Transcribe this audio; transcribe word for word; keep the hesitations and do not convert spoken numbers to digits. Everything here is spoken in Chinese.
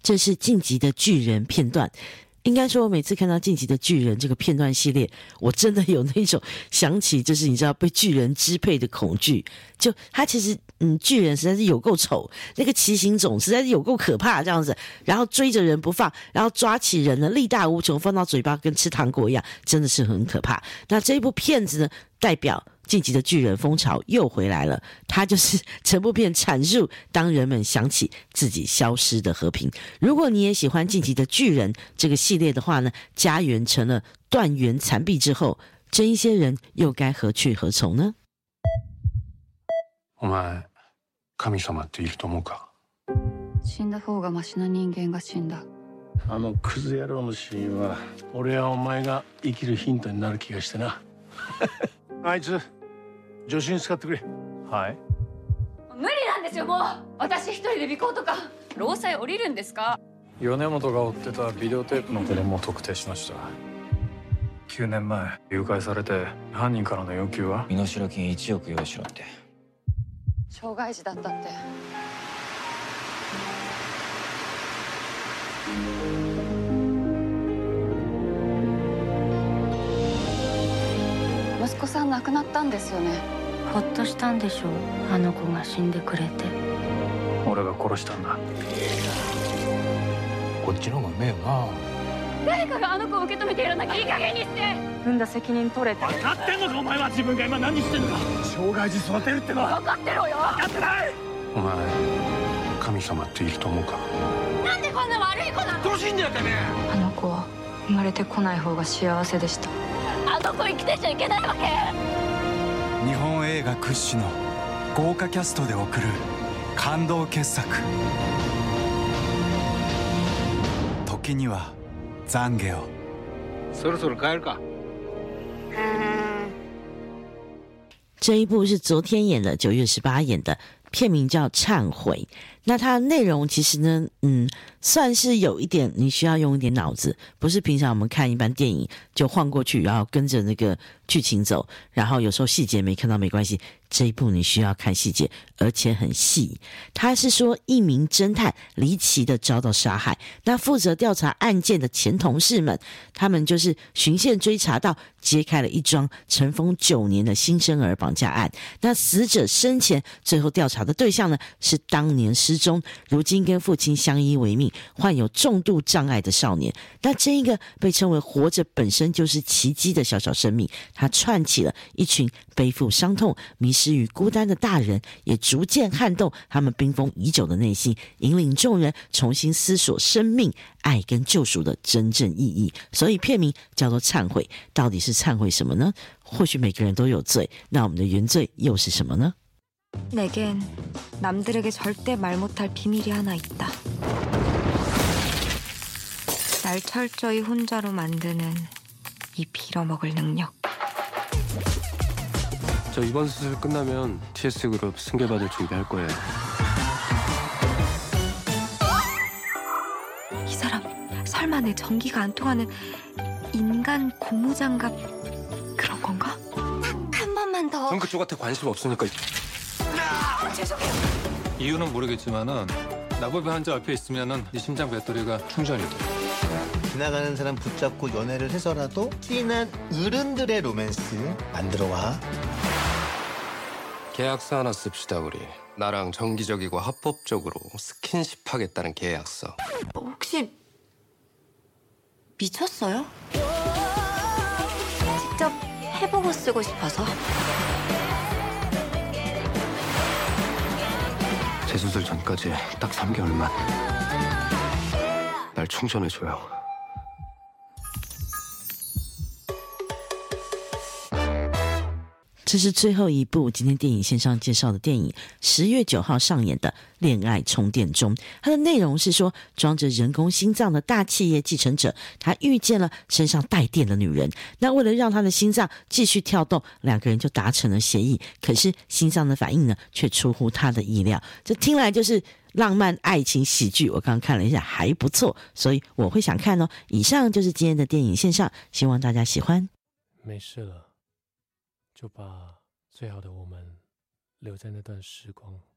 这是晋级的巨人片段。应该说我每次看到晋级的巨人这个片段系列，我真的有那种想起就是你知道被巨人支配的恐惧。就他其实嗯巨人实在是有够丑，那个骑行种实在是有够可怕这样子，然后追着人不放，然后抓起人呢力大无穷，放到嘴巴跟吃糖果一样，真的是很可怕。那这一部片子呢代表晋级的巨人风潮又回来了，它就是整部片阐述当人们想起自己消失的和平。如果你也喜欢晋级的巨人这个系列的话呢，家园成了断垣残壁之后，这一些人又该何去何从呢？ お前神様っていると思うか？ 死んだ方がマシな人間が死んだ。 あのクズ野郎の死因は俺はお前が生きるヒントになる気がしてな。あいつ助手に使ってくれ。はい。 無理なんですよもう。私一人で尾行とか労災降りるんですか？ 米本が追ってたビデオテープの子供を特定しました。きゅうねんまえ誘拐されて犯人からの要求は身代金いちおく用意しろって。 傷害児だったって。息子さん亡くなったんですよね。 ほっとしたんでしょう、あの子が死んでくれて。 俺が殺したんだ。 こっちの方がうめえよな。 誰かがあの子を受け止めてやらなきゃ。いい加減にして。 踏んだ責任取れて。 分かってんのかお前は。自分が今何してんのか。障害児育てるってのは分かってろよ。 分かってない。お前神様っていると思うか？ なんでこんな悪い子なの？ どうしんだよてめえ。 あの子は生まれてこない方が幸せでした。 あの子生きてちゃいけないわけ。 日本映画屈指の豪華キャストで送る感動傑作。時には懺悔を。 そろそろ帰るか。 这一部是昨天演的，九月十八演的，片名叫《忏悔》。那它的内容其实呢，嗯，算是有一点你需要用一点脑子，不是平常我们看一般电影就晃过去，然后跟着那个剧情走，然后有时候细节没看到没关系。这一部你需要看细节，而且很细。他是说一名侦探离奇的遭到杀害，那负责调查案件的前同事们，他们就是循线追查到揭开了一桩尘封九年的新生儿绑架案。那死者生前最后调查的对象呢，是当年失踪，如今跟父亲相依为命，患有重度障碍的少年。那这一个被称为活着本身就是奇迹的小小生命，他串起了一群背负伤痛、迷失与孤单的大人，也逐渐撼动他们冰封已久的内心，引领众人重新思索生命、爱跟救赎的真正意义。所以片名叫做忏悔，到底是忏悔什么呢？或许每个人都有罪，那我们的原罪又是什么呢？ 내겐 남들에게 절대 말 못할 비밀이 하나 있다. 날 철저히 혼자로 만드는 이 빌어먹을 능력. 저 이번 수술 끝나면 티에스그룹 승계받을 준비할 거예요. 이 사람 설마 내 전기가 안 통하는 인간 고무장갑 그런 건가? 딱 한 번만 더. 전 그쪽한테 관심 없으니까. 죄송해요. 이유는 모르겠지만은 나법의 환자 앞에 있으면은 네 심장 배터리가 충전이 돼. 지나가는 사람 붙잡고 연애를 해서라도 뛰는 어른들의 로맨스 만들어와. 계약서 하나 씁시다 우리. 나랑 정기적이고 합법적으로 스킨십 하겠다는 계약서. 혹시 미쳤어요? 직접 해보고 쓰고 싶어서. 재수술 전까지 딱 삼 개월만. 날 충전해줘요. 这是最后一部今天电影线上介绍的电影，十月九号上演的《恋爱充电中》。它的内容是说，装着人工心脏的大企业继承者，他遇见了身上带电的女人。那为了让他的心脏继续跳动，两个人就达成了协议。可是心脏的反应呢，却出乎他的意料。这听来就是浪漫爱情喜剧，我刚刚看了一下，还不错，所以我会想看哦。以上就是今天的电影线上，希望大家喜欢。 没事了，就把最好的我们留在那段时光。